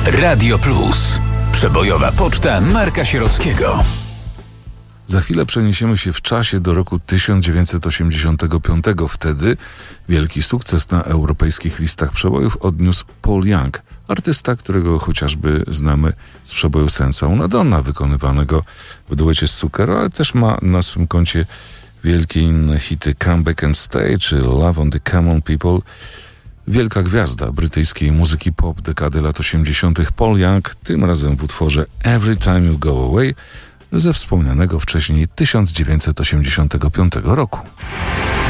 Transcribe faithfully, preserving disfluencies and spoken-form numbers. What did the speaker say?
Radio Plus. Przebojowa poczta Marka Sierockiego. Za chwilę przeniesiemy się w czasie do roku tysiąc dziewięćset osiemdziesiątego piątego. Wtedy wielki sukces na europejskich listach przebojów odniósł Paul Young, artysta, którego chociażby znamy z przeboju Senza una donna, wykonywanego w duecie z Zucchero, ale też ma na swym koncie wielkie inne hity Come Back and Stay czy Love on the Come On People. Wielka gwiazda brytyjskiej muzyki pop dekady lat osiemdziesiątych Paul Young, tym razem w utworze Every Time You Go Away ze wspomnianego wcześniej tysiąc dziewięćset osiemdziesiątego piątego roku.